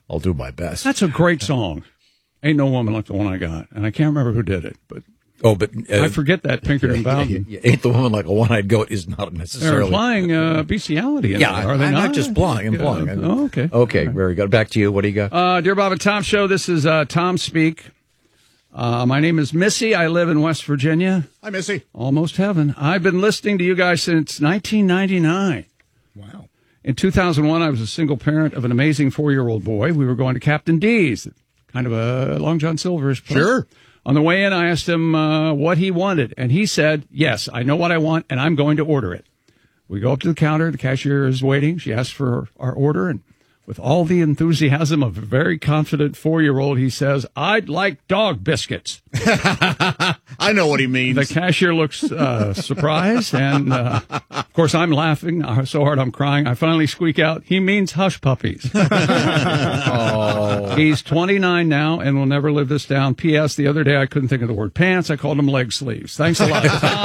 I'll do my best. That's a great song. Ain't No Woman Like the One I Got. And I can't remember who did it, but I forget that Pinkerton Bowden. Ain't the Woman Like a One-Eyed Goat is not necessarily. They're implying bestiality. Are they not just implying? Oh, okay. Okay, very good. Back to you. What do you got? Dear Bob and Tom Show, this is Tom Speak. My name is Missy. I live in West Virginia. Hi, Missy. Almost heaven. I've been listening to you guys since 1999. Wow. In 2001, I was a single parent of an amazing 4-year-old boy. We were going to Captain D's, kind of a Long John Silver's place. Sure. On the way in, I asked him what he wanted, and he said, yes, I know what I want, and I'm going to order it. We go up to the counter. The cashier is waiting. She asks for our order, and with all the enthusiasm of a very confident 4-year-old, he says, I'd like dog biscuits. I know what he means. The cashier looks surprised, and of course, I'm laughing so hard I'm crying. I finally squeak out, he means hush puppies. Oh. He's 29 now and will never live this down. P.S. The other day, I couldn't think of the word pants. I called them leg sleeves. Thanks a lot.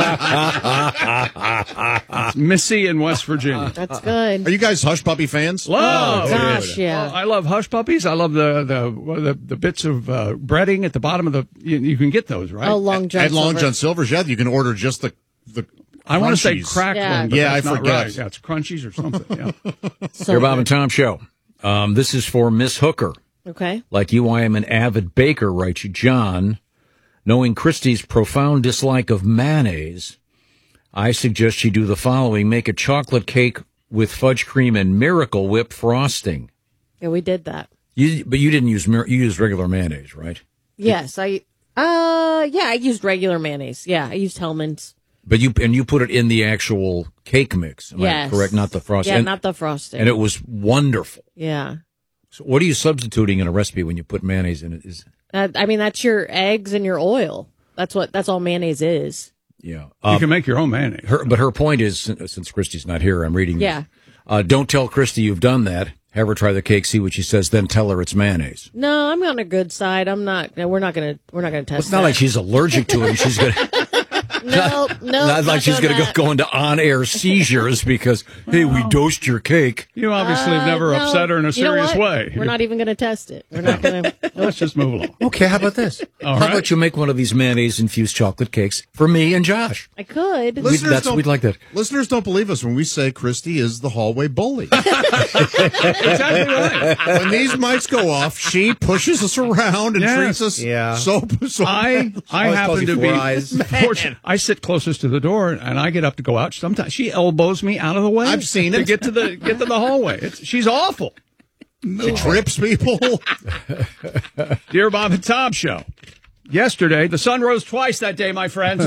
It's Missy in West Virginia. That's good. Are you guys Hush Puppy fans? Love. Gosh, yeah. I love hush puppies. I love the bits of breading at the bottom of the. You can get those, right? Oh, Long John At Long Silver. John Silver's, yeah, you can order just the I want to say crunchies. cracked Yeah. one, but Yeah, that's I not forget. right. Yeah, it's crunchies or something. Yeah. So Your Bob good. and Tom Show. This is for Miss Hooker. Okay. Like you, I am an avid baker, writes John. Knowing Christy's profound dislike of mayonnaise, I suggest she do the following. Make a chocolate cake with fudge cream and Miracle Whip frosting. Yeah, we did that. But you didn't use, you used regular mayonnaise, right? Yes, I used regular mayonnaise. Yeah, I used Hellman's. But you put it in the actual cake mix. Am Yes. I correct? Not the frosting. Yeah, not the frosting. And it was wonderful. Yeah. So what are you substituting in a recipe when you put mayonnaise in it? That's your eggs and your oil. That's all mayonnaise is. Yeah. You can make your own mayonnaise. But her point is, since Christy's not here, I'm reading Yeah. this. Don't tell Christy you've done that. Have her try the cake, see what she says, then tell her it's mayonnaise. No, I'm on a good side. I'm not. We're not gonna test. It's not like she's allergic to it and she's gonna. No, Not like she's going to go into on-air seizures because, hey, we dosed your cake. You obviously have never no. upset her in a You know serious what? way. We're not even going to test it. We're not going to. Let's just move along. Okay, how about this? All How right. about you make one of these mayonnaise-infused chocolate cakes for me and Josh? I could. We'd like that. Listeners don't believe us when we say Christy is the hallway bully. Exactly right. When these mics go off, she pushes us around and Yes. treats us Yeah. so I Always calls happen you to four be eyes. fortunate. I sit closest to the door, and I get up to go out. Sometimes she elbows me out of the way. I've seen to it. get to the hallway. She's awful. She trips people. Dear Bob and Tom Show. Yesterday, the sun rose twice that day, my friends.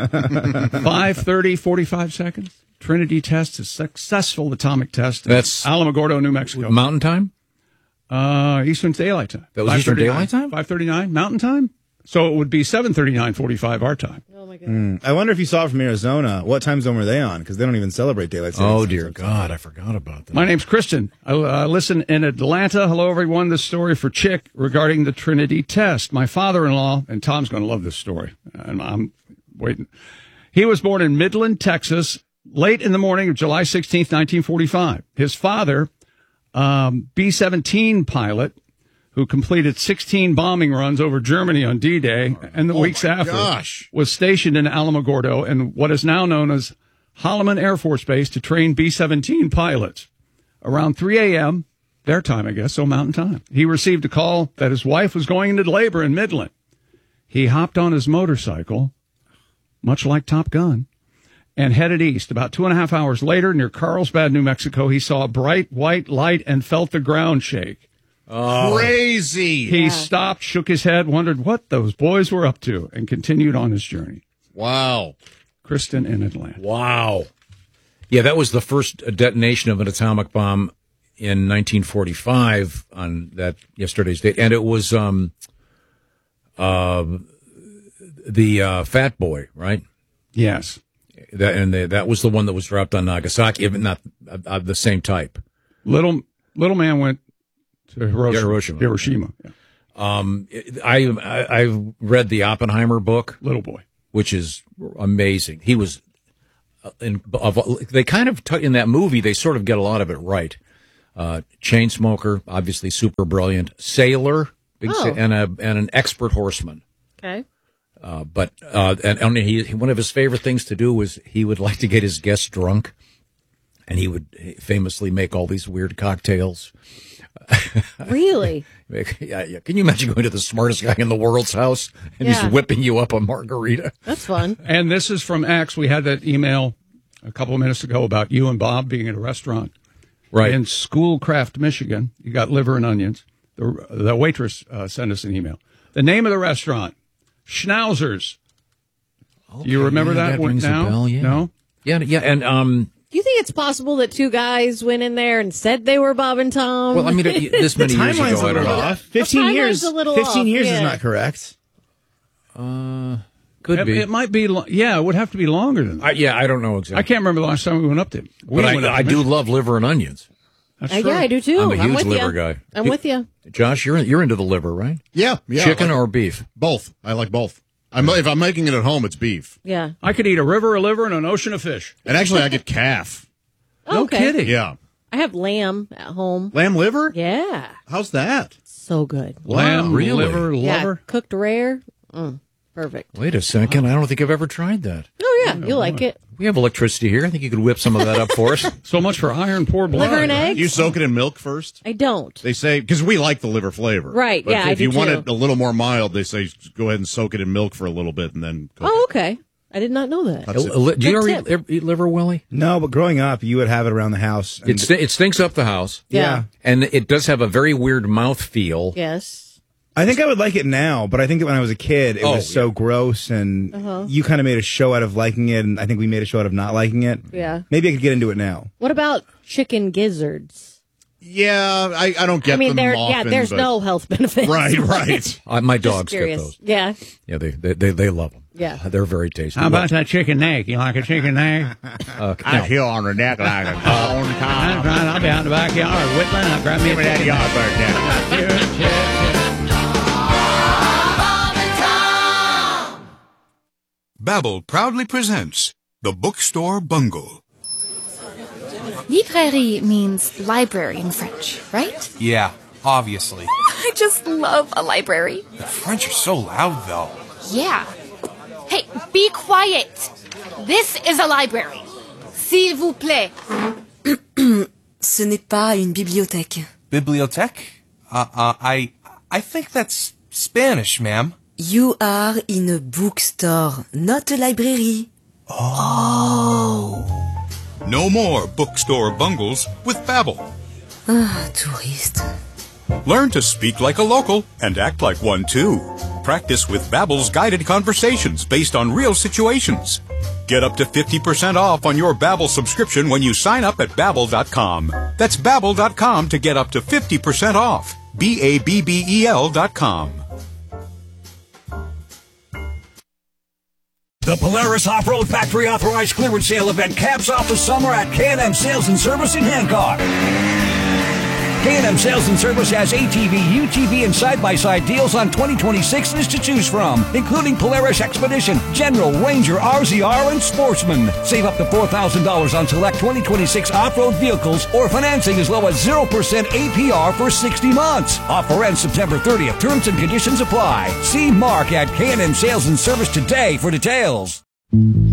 5:30, 45 seconds. Trinity test is successful atomic test. That's Alamogordo, New Mexico. Mountain time? Eastern Daylight Time. That was Eastern 5:39. Daylight Time? 5:39 Mountain Time. So it would be 7:39:45 our time. Oh my god. I wonder if you saw it from Arizona. What time zone were they on? Because they don't even celebrate daylight savings Oh, time. dear God, I forgot about that. My name's Kristen. I listen in Atlanta. Hello, everyone. This story for Chick regarding the Trinity test. My father-in-law, and Tom's going to love this story, and I'm waiting. He was born in Midland, Texas, late in the morning of July 16th, 1945. His father, B-17 pilot, who completed 16 bombing runs over Germany on D-Day and the weeks after, was stationed in Alamogordo and what is now known as Holloman Air Force Base to train B-17 pilots. Around 3 a.m., their time, I guess, so Mountain Time, he received a call that his wife was going into labor in Midland. He hopped on his motorcycle, much like Top Gun, and headed east. About 2.5 hours later, near Carlsbad, New Mexico, he saw a bright white light and felt the ground shake. Crazy. He stopped, shook his head, wondered what those boys were up to, and continued on his journey. Wow. Kristen in Atlanta. Wow. Yeah, that was the first detonation of an atomic bomb in 1945 on that yesterday's date. And it was the Fat Boy, right? Yes. That was the one that was dropped on Nagasaki, even not the same type. Little man went to Hiroshima. Yeah. I've read the Oppenheimer book, Little Boy, which is amazing. He was they kind of in that movie they sort of get a lot of it right. chain smoker, obviously super brilliant, sailor, and an expert horseman. Okay. But one of his favorite things to do was he would like to get his guests drunk, and he would famously make all these weird cocktails. Really? Yeah. Can you imagine going to the smartest guy in the world's house and he's whipping you up a margarita? That's fun. And this is from X. We had that email a couple of minutes ago about you and Bob being at a restaurant. Right. In Schoolcraft, Michigan. You got liver and onions. The waitress sent us an email. The name of the restaurant, Schnauzers. Okay, you remember that rings now? a bell, yeah. No? Yeah, and Do you think it's possible that two guys went in there and said they were Bob and Tom? well, I mean, this many years Timeline's ago, a I don't little know. off. 15 years. A little 15 off, years yeah. is not correct. Could be. It might be. It would have to be longer than that. I don't know I exactly. can't remember the last time we went up there. But I do love liver and onions. That's true. Yeah, I do too. I'm a huge with liver you. guy. I'm with you. Josh, you're into the liver, right? Yeah. Chicken or beef? Both. I like both. If I'm making it at home, it's beef. Yeah. I could eat a river, a liver, and an ocean of fish. And actually, I get calf. No Okay. kidding. Yeah. I have lamb at home. Lamb liver? Yeah. How's that? So good. Lamb, Really? liver, Yeah. lover. Cooked rare. Perfect. Wait a second. I don't think I've ever tried that. Oh, yeah. You like it. We have electricity here. I think you could whip some of that up for us. So much for iron poor blood. Liver and eggs? You soak it in milk first? I don't. They say, because we like the liver flavor. Right, But yeah, I if you do want too. it a little more mild, they say go ahead and soak it in milk for a little bit and then cook Oh, okay. I did not know that. That's it. Do you Good ever eat liver, Willie? No, but growing up, you would have it around the house. and- It stinks up the house. Yeah. And it does have a very weird mouth feel. Yes. I think I would like it now, but I think that when I was a kid, it was so gross, and you kind of made a show out of liking it, and I think we made a show out of not liking it. Yeah. Maybe I could get into it now. What about chicken gizzards? Yeah, I don't get I mean, them often. there's but- no health benefits. Right. My Just dogs get curious. those. Yeah. Yeah, they love them. Yeah. They're very tasty. How about that chicken neck? You like a chicken neck? I feel on her neck like a cone I'm trying. I'll be out in the backyard whittling. I'll grab me a chicken neck. Babbel proudly presents The Bookstore Bungle. Librairie means library in French, right? Yeah, obviously. I just love a library. The French are so loud, though. Yeah. Hey, be quiet. This is a library. S'il vous plaît. Ce n'est pas une bibliothèque. Bibliothèque? I think that's Spanish, ma'am. You are in a bookstore, not a library. No more bookstore bungles with Babbel. Ah, touriste. Learn to speak like a local and act like one too. Practice with Babbel's guided conversations based on real situations. Get up to 50% off on your Babbel subscription when you sign up at Babbel.com. That's Babbel.com to get up to 50% off. Babbel.com. The Polaris Off-Road Factory Authorized Clearance Sale event caps off the summer at K&M Sales and Service in Hancock. K&M Sales and Service has ATV, UTV, and side-by-side deals on 2026s to choose from, including Polaris Expedition, General, Ranger, RZR, and Sportsman. Save up to $4,000 on select 2026 off-road vehicles or financing as low as 0% APR for 60 months. Offer ends September 30th. Terms and conditions apply. See Mark at K&M Sales and Service today for details.